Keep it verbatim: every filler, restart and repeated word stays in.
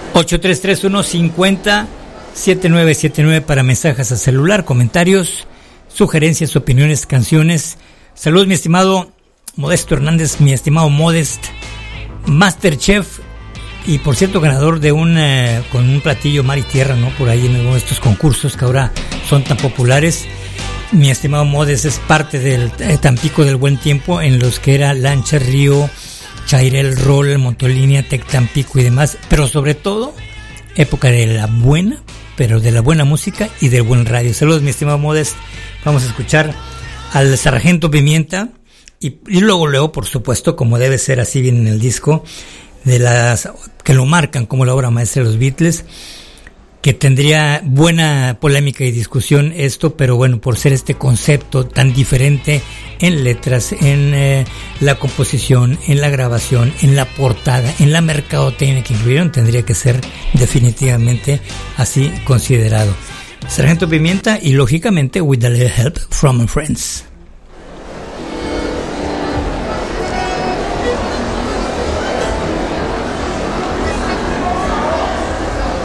ocho tres tres uno cinco cero siete nueve siete nueve para mensajes a celular, comentarios, sugerencias, opiniones, canciones. Saludos, mi estimado Modesto Hernández, mi estimado Modest, Masterchef y por cierto ganador de un eh, con un platillo mar y tierra, ¿no? Por ahí en alguno de estos concursos que ahora son tan populares. Mi estimado Modest es parte del eh, Tampico del Buen Tiempo, en los que era Lancha, Río, Chairel, Roll, Montolínea, Tec Tampico y demás, pero sobre todo época de la buena, pero de la buena música y del buen radio. Saludos, mi estimado Modest. Vamos a escuchar al Sargento Pimienta y, y luego luego por supuesto, como debe ser, así viene en el disco, de las que lo marcan como la obra maestra de los Beatles, que tendría buena polémica y discusión esto, pero bueno, por ser este concepto tan diferente en letras, en eh, la composición, en la grabación, en la portada, en la mercadotecnia que incluyeron, tendría que ser definitivamente así considerado. Sargento Pimienta y lógicamente With a Little Help from My Friends.